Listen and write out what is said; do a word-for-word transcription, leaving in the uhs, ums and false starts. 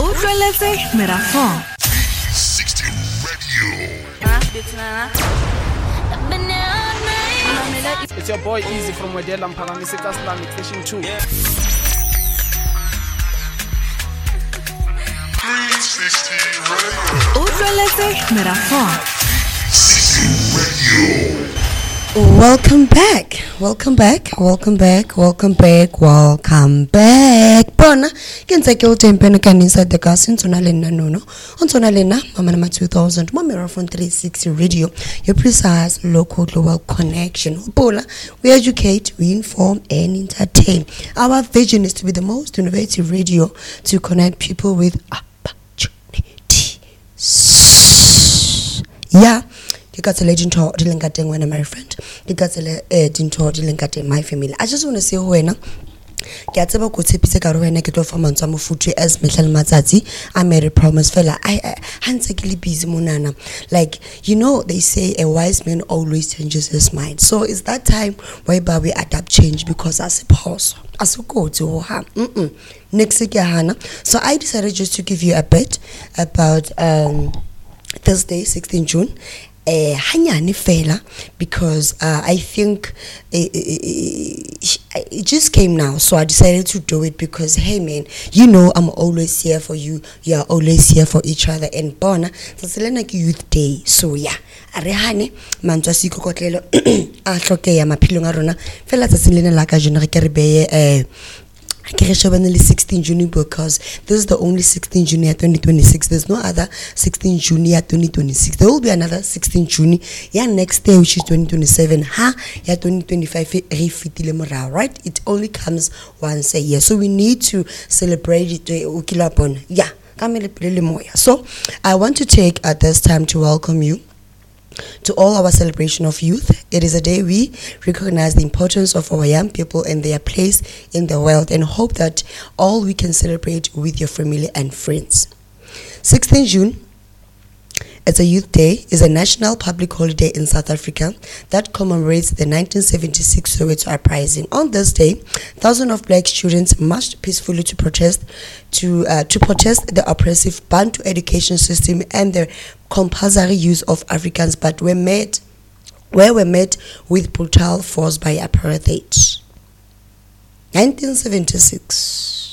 Utlweletse Merafong. sixty Radio. It's your boy Easy from Wedela Mphalamiseka Islamic Station two. three sixty Radio. Utlweletse Merafong. sixty Radio. Welcome back, welcome back, welcome back, welcome back, welcome back. Bona, ke ntse ke o tempene ka inside the car since ona le nna nono. Ontona le nna mama nama two thousand, mama Merafong three sixty Radio, your precise local global connection. Bola, we educate, we inform and entertain. Our vision is to be the most innovative radio to connect people with opportunity. Yeah. Ke ka tsela dintho di leng ka teng wena my friend, ke ka tsela eh dintho di leng ka teng my family. I just want to say wena ke a tseba go tshepise ka re wena ke tlo fa mantswa mofuthu as mehlal matsatsi I made a promise fela I hanse ke le busy monana. Like, you know, they say a wise man always changes his mind, so it's that time whereby we adapt change because as a pause as a go to ha mm next ke hana. So I decided just to give you a bit about um Thursday sixteenth June. Uh, hanyane fela because uh, I think it, it, it just came now, so I decided to do it because hey man, you know I'm always here for you, you are always here for each other. And bona it's like Youth Day, so yeah, arehane mantswa siko kotlelo a hlokeya maphelong a rona fela tsatsing la ka jona re ke re beye eh sixteenth June because this is the only sixteenth June twenty twenty-six. There's no other sixteenth June twenty twenty-six. There will be another sixteenth June yeah next day, which is twenty twenty-seven. Ha yeah twenty twenty-five right? It only comes once a year, so we need to celebrate it. Yeah, so I want to take at this time to welcome you to all our celebration of youth. It is a day we recognize the importance of our young people and their place in the world and hope that all we can celebrate with your family and friends. sixteenth June, it's a Youth Day, is a national public holiday in South Africa that commemorates the nineteen seventy-six Soweto uprising. On this day, thousands of black students marched peacefully to protest to uh, to protest the oppressive Bantu education system and the compulsory use of Africans, but were met where were met with brutal force by apartheid. nineteen seventy-six.